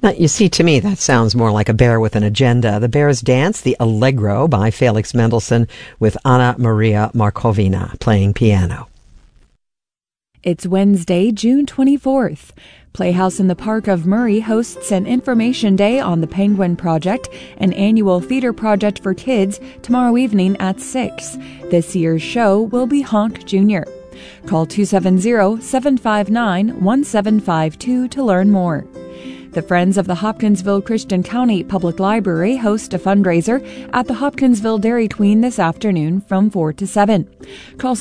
Now, you see, to me, that sounds more like a bear with an agenda. The Bears dance, the Allegro by Felix Mendelssohn, with Anna Maria Markovina playing piano. It's Wednesday, June 24th. Playhouse in the Park of Murray hosts an information day on the Penguin Project, an annual theater project for kids, tomorrow evening at 6. This year's show will be Honk Jr. Call 270-759-1752 to learn more. The Friends of the Hopkinsville Christian County Public Library host a fundraiser at the Hopkinsville Dairy Queen this afternoon from 4 to 7. Call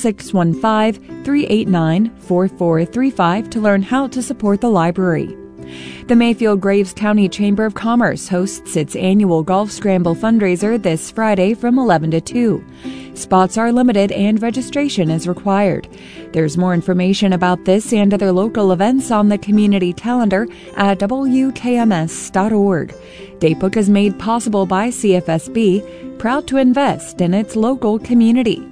615-389-4435 to learn how to support the library. The Mayfield Graves County Chamber of Commerce hosts its annual Golf Scramble fundraiser this Friday from 11 to 2. Spots are limited and registration is required. There's more information about this and other local events on the community calendar at wkms.org. Datebook is made possible by CFSB, proud to invest in its local community.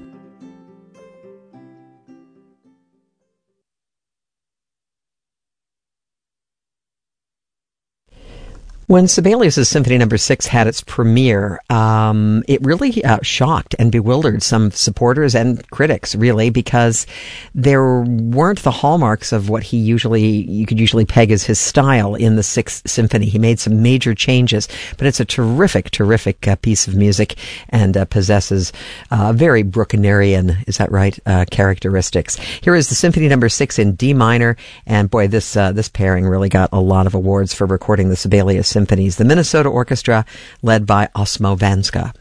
When Sibelius' Symphony No. 6 had its premiere, it really shocked and bewildered some supporters and critics, really, because there weren't the hallmarks of what you could usually peg as his style in the Sixth Symphony. He made some major changes, but it's a terrific piece of music and possesses very Brucknerian, is that right, characteristics. Here is the Symphony No. 6 in D minor, and boy, this pairing really got a lot of awards for recording the Sibelius Symphonies. The Minnesota Orchestra, led by Osmo Vanska.